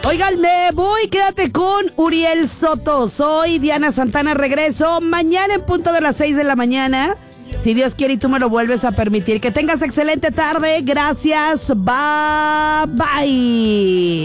Oigan, me voy, quédate con Uriel Soto. Soy Diana Santana, regreso mañana en punto de las 6 de la mañana. Si Dios quiere y tú me lo vuelves a permitir. Que tengas excelente tarde. Gracias. Bye, bye.